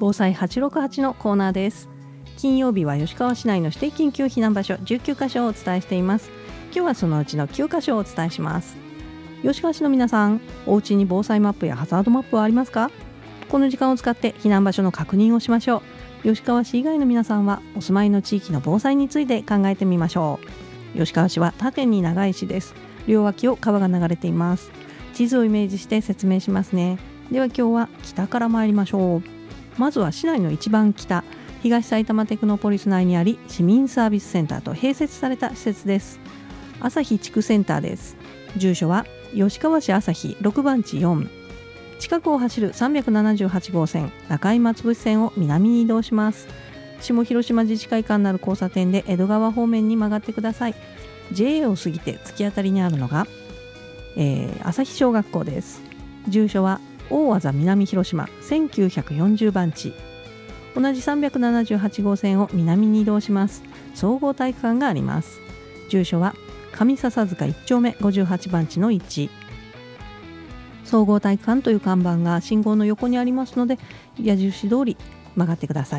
防災868のコーナーです。金曜日は吉川市内の指定緊急避難場所19カ所をお伝えしています。今日はそのうちの9カ所をお伝えします。吉川市の皆さん、お家に防災マップやハザードマップはありますか？この時間を使って避難場所の確認をしましょう。吉川市以外の皆さんはお住まいの地域の防災について考えてみましょう。吉川市は縦に長い市です。両脇を川が流れています。地図をイメージして説明しますね。では今日は北から参りましょう。まずは市内の一番北、東埼玉テクノポリス内にあり、市民サービスセンターと併設された施設です。朝日地区センターです。住所は吉川市朝日6番地4。近くを走る378号線中井松伏線を南に移動します。下広島自治会館なる交差点で江戸川方面に曲がってください。 JA を過ぎて突き当たりにあるのが、朝日小学校です。住所は大和南広島1940番地。同じ378号線を南に移動します。総合体育館があります。住所は上笹塚1丁目58番地の1。総合体育館という看板が信号の横にありますので、矢印通り曲がってください。